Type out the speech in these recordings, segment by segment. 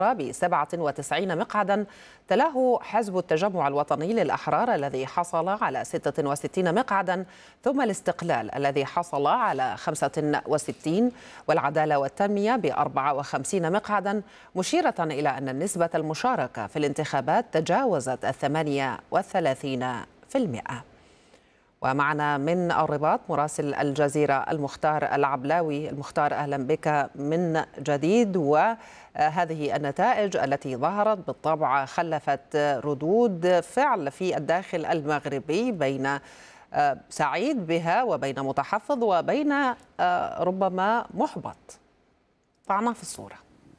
ب97 مقعدا، تلاه حزب التجمع الوطني للأحرار الذي حصل على 66 مقعدا، ثم الاستقلال الذي حصل على 65، والعدالة والتنمية ب54 مقعدا، مشيرة إلى أن نسبة المشاركة في الانتخابات تجاوزت 38%. ومعنا من الرباط مراسل الجزيرة المختار العبلاوي. المختار، أهلا بك من جديد. وهذه النتائج التي ظهرت بالطبع خلفت ردود فعل في الداخل المغربي، بين سعيد بها وبين متحفظ وبين ربما محبط. ضعنا في الصورة.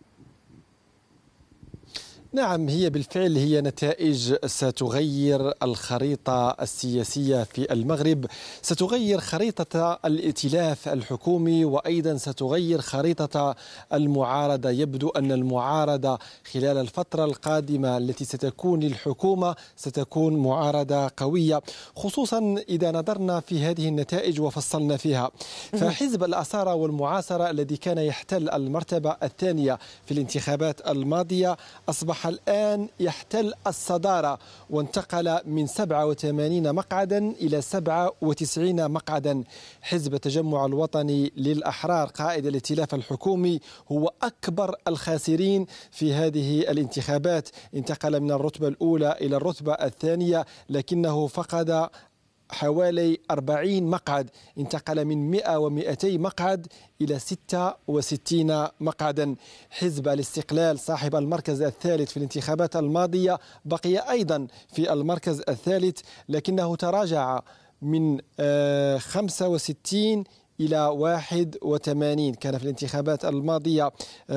نعم، هي بالفعل هي نتائج ستغير الخريطة السياسية في المغرب، ستغير خريطة الائتلاف الحكومي، وأيضا ستغير خريطة المعارضة. يبدو أن المعارضة خلال الفترة القادمة التي ستكون للحكومة ستكون معارضة قوية، خصوصا إذا نظرنا في هذه النتائج وفصلنا فيها. فحزب الأصالة والمعاصرة الذي كان يحتل المرتبة الثانية في الانتخابات الماضية أصبح الآن يحتل الصدارة، وانتقل من 87 مقعدا إلى 97 مقعدا. حزب التجمع الوطني للأحرار قائد الائتلاف الحكومي هو أكبر الخاسرين في هذه الانتخابات، انتقل من الرتبة الأولى إلى الرتبة الثانية، لكنه فقد حوالي 40 مقعد، انتقل من 100 و200 مقعد إلى 66 مقعدا. حزب الاستقلال صاحب المركز الثالث في الانتخابات الماضية بقي أيضا في المركز الثالث، لكنه تراجع من 65 إلى 81. كان في الانتخابات الماضية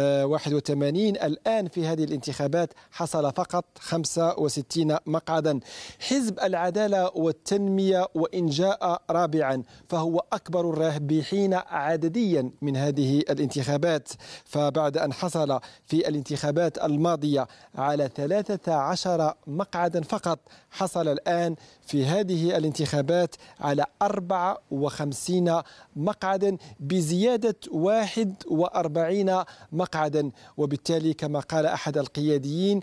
81، الآن في هذه الانتخابات حصل فقط 65 مقعدا. حزب العدالة والتنمية وإن جاء رابعا فهو أكبر الرابحين عدديا من هذه الانتخابات، فبعد أن حصل في الانتخابات الماضية على 13 مقعدا فقط، حصل الآن في هذه الانتخابات على 54 مقعدا، بزيادة 41 مقعدا. وبالتالي كما قال أحد القياديين،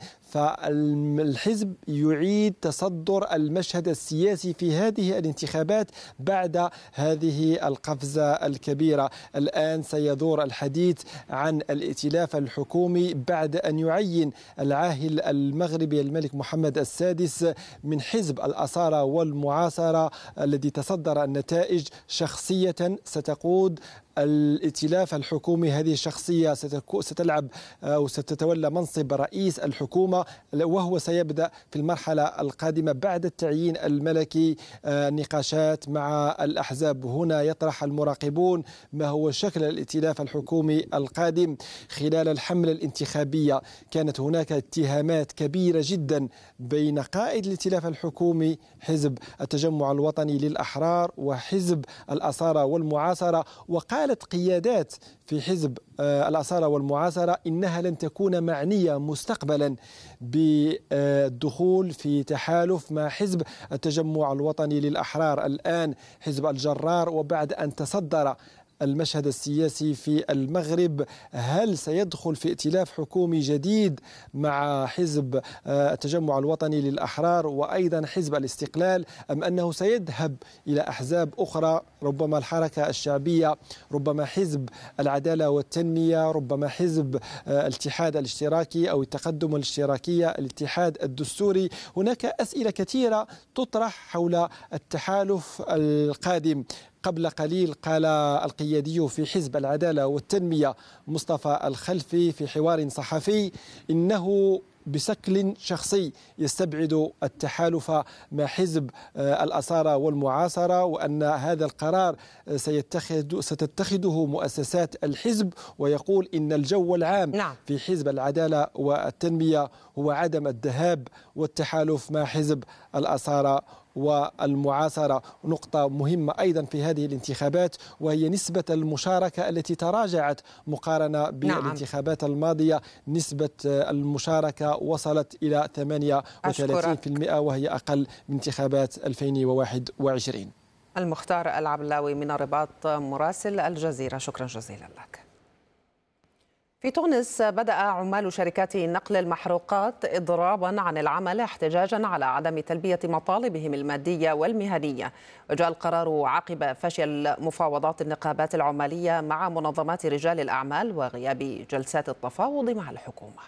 فالحزب يعيد تصدر المشهد السياسي في هذه الانتخابات بعد هذه القفزة الكبيرة. الآن سيدور الحديث عن الائتلاف الحكومي بعد أن يعين العاهل المغربي الملك محمد السادس من حزب الأصالة والمعاصرة الذي تصدر النتائج شخصية ستقود الائتلاف الحكومي. هذه الشخصية ستلعب أو ستتولى منصب رئيس الحكومة، وهو سيبدأ في المرحلة القادمة بعد التعيين الملكي نقاشات مع الأحزاب. هنا يطرح المراقبون ما هو شكل الائتلاف الحكومي القادم. خلال الحملة الانتخابية كانت هناك اتهامات كبيرة جدا بين قائد الائتلاف الحكومي حزب التجمع الوطني للأحرار وحزب الأصالة والمعاصرة، وقالت قيادات في حزب الأصالة والمعاصرة إنها لن تكون معنية مستقبلا بالدخول في تحالف مع حزب التجمع الوطني للأحرار. الآن حزب الجرار وبعد أن تصدر المشهد السياسي في المغرب، هل سيدخل في ائتلاف حكومي جديد مع حزب التجمع الوطني للأحرار وأيضا حزب الاستقلال، أم أنه سيذهب إلى أحزاب أخرى، ربما الحركة الشعبية، ربما حزب العدالة والتنمية، ربما حزب الاتحاد الاشتراكي أو التقدم الاشتراكية، الاتحاد الدستوري؟ هناك أسئلة كثيرة تطرح حول التحالف القادم. قبل قليل قال القيادي في حزب العدالة والتنمية مصطفى الخلفي في حوار صحفي إنه بشكل شخصي يستبعد التحالف مع حزب الأصالة والمعاصرة، وأن هذا القرار ستتخذه مؤسسات الحزب، ويقول إن الجو العام في حزب العدالة والتنمية هو عدم الذهاب والتحالف مع حزب الأصالة والمعاصرة. نقطة مهمة أيضا في هذه الانتخابات وهي نسبة المشاركة التي تراجعت مقارنة بالانتخابات الماضية. نسبة المشاركة وصلت إلى 38% وهي أقل من انتخابات 2021. المختار العبلاوي من الرباط مراسل الجزيرة، شكرا جزيلا لك. في تونس بدأ عمال شركات نقل المحروقات إضرابا عن العمل احتجاجا على عدم تلبية مطالبهم المادية والمهنية، وجاء القرار عقب فشل مفاوضات النقابات العمالية مع منظمات رجال الأعمال وغياب جلسات التفاوض مع الحكومة.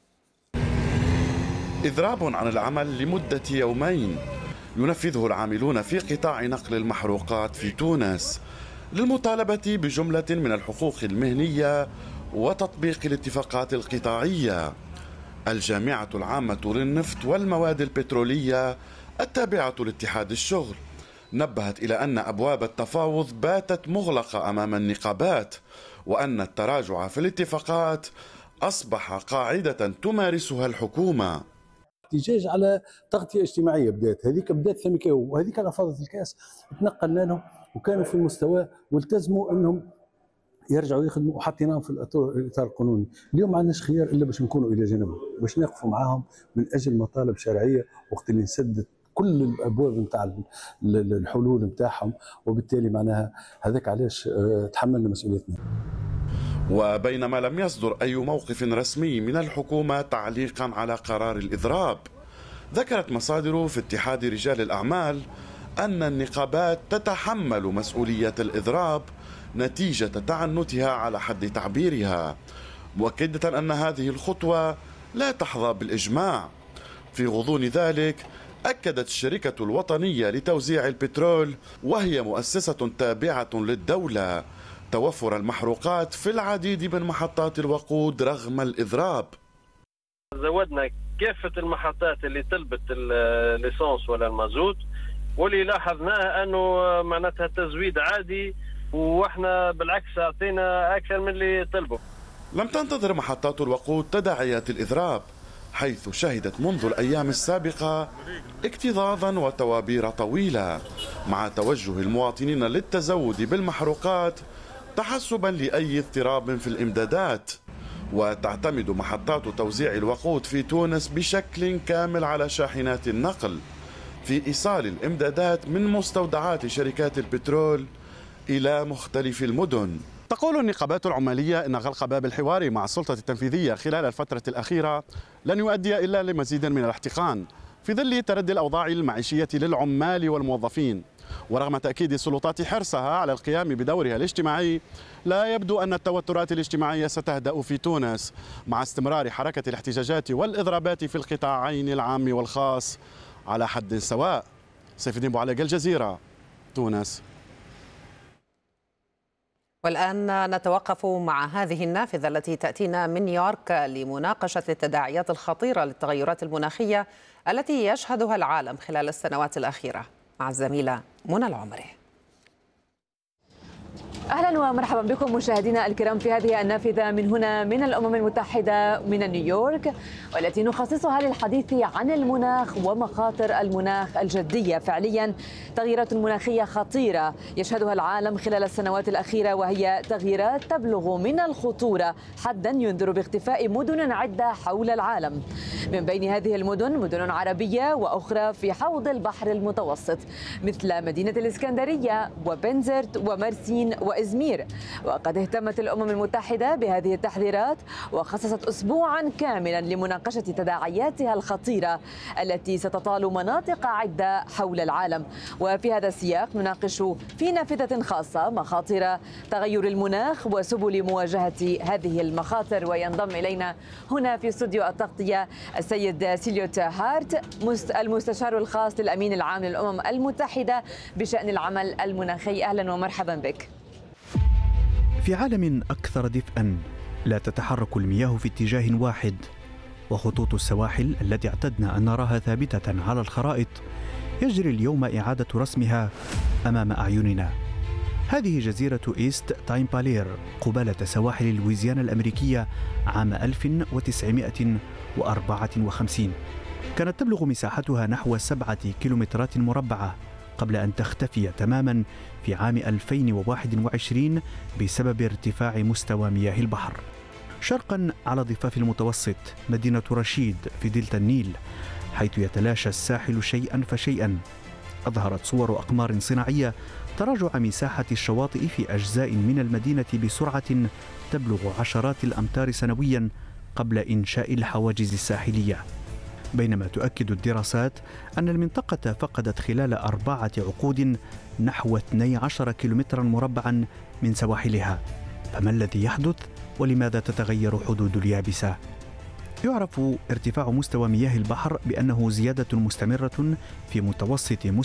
إضراب عن العمل لمدة يومين ينفذه العاملون في قطاع نقل المحروقات في تونس للمطالبة بجملة من الحقوق المهنية وتطبيق الاتفاقات القطاعية. الجامعة العامة للنفط والمواد البترولية التابعة لاتحاد الشغل نبهت إلى أن أبواب التفاوض باتت مغلقة أمام النقابات، وأن التراجع في الاتفاقات أصبح قاعدة تمارسها الحكومة. احتجاج على تغطية اجتماعية بدات ثمكاو، وهذيك على فاضة الكاس تنقلنا لهم وكانوا في المستوى والتزموا أنهم يرجعوا يخدموا وحطيناهم في الاطار القانوني. اليوم ما عندناش خيار الا باش نكونوا الى جانبهم، باش نقفوا معاهم من اجل مطالب شرعيه وقت اللي نسدد كل الابواب نتاع الحلول نتاعهم، وبالتالي معناها هذاك علاش تحملنا مسؤوليتنا. وبينما لم يصدر اي موقف رسمي من الحكومه تعليقا على قرار الاضراب، ذكرت مصادر في اتحاد رجال الاعمال ان النقابات تتحمل مسؤوليه الاضراب نتيجة تعنتها على حد تعبيرها، مؤكدة أن هذه الخطوة لا تحظى بالإجماع. في غضون ذلك أكدت الشركة الوطنية لتوزيع البترول، وهي مؤسسة تابعة للدولة، توفر المحروقات في العديد من محطات الوقود رغم الإضراب. زودنا كافة المحطات اللي طلبت الليسانس ولا المازوت، واللي لاحظناه أنه معناتها تزويد عادي، واحنا بالعكس اعطينا اكثر من اللي طلبوا. لم تنتظر محطات الوقود تداعيات الاضراب، حيث شهدت منذ الايام السابقه اكتظاظا وتوابير طويله، مع توجه المواطنين للتزود بالمحروقات تحسبا لاي اضطراب في الامدادات. وتعتمد محطات توزيع الوقود في تونس بشكل كامل على شاحنات النقل في ايصال الامدادات من مستودعات شركات البترول إلى مختلف المدن. تقول النقابات العمالية إن غلق باب الحوار مع السلطة التنفيذية خلال الفترة الأخيرة لن يؤدي إلا لمزيد من الاحتقان في ظل تردي الأوضاع المعيشية للعمال والموظفين. ورغم تأكيد السلطات حرصها على القيام بدورها الاجتماعي، لا يبدو أن التوترات الاجتماعية ستهدأ في تونس مع استمرار حركة الاحتجاجات والإضرابات في القطاعين العام والخاص على حد سواء. سيف الدين بوعلاق، الجزيرة، تونس. والآن نتوقف مع هذه النافذة التي تأتينا من نيويورك لمناقشة التداعيات الخطيرة للتغيرات المناخية التي يشهدها العالم خلال السنوات الأخيرة مع الزميلة منى العمري. أهلا ومرحبا بكم مشاهدينا الكرام في هذه النافذة من هنا من الأمم المتحدة من نيويورك، والتي نخصصها للحديث عن المناخ ومخاطر المناخ الجدية. فعليا تغييرات مناخية خطيرة يشهدها العالم خلال السنوات الأخيرة، وهي تغييرات تبلغ من الخطورة حدا ينذر باختفاء مدن عدة حول العالم. من بين هذه المدن مدن عربية وأخرى في حوض البحر المتوسط، مثل مدينة الإسكندرية وبنزرت ومرسين وإزمير. وقد اهتمت الأمم المتحدة بهذه التحذيرات وخصصت أسبوعا كاملا لمناقشة تداعياتها الخطيرة التي ستطال مناطق عدة حول العالم. وفي هذا السياق نناقش في نافذة خاصة مخاطر تغير المناخ وسبل مواجهة هذه المخاطر. وينضم إلينا هنا في استوديو التغطية السيد سيليوت هارت، المستشار الخاص للأمين العام للأمم المتحدة بشأن العمل المناخي. أهلا ومرحبا بك. في عالم أكثر دفئا لا تتحرك المياه في اتجاه واحد، وخطوط السواحل التي اعتدنا أن نراها ثابتة على الخرائط يجري اليوم إعادة رسمها أمام أعيننا. هذه جزيرة إيست تايمبالير قبالة سواحل لويزيانا الأمريكية عام 1954. كانت تبلغ مساحتها نحو 7 كيلومترات مربعة قبل أن تختفي تماما في عام 2021 بسبب ارتفاع مستوى مياه البحر. شرقا على ضفاف المتوسط مدينة رشيد في دلتا النيل، حيث يتلاشى الساحل شيئا فشيئا. أظهرت صور أقمار صناعية تراجع مساحة الشواطئ في أجزاء من المدينة بسرعة تبلغ عشرات الأمتار سنويا قبل إنشاء الحواجز الساحلية، بينما تؤكد الدراسات أن المنطقة فقدت خلال 4 عقود نحو 12 كيلومترا مربعا من سواحلها. فما الذي يحدث ولماذا تتغير حدود اليابسة؟ يعرف ارتفاع مستوى مياه البحر بأنه زيادة مستمرة في متوسط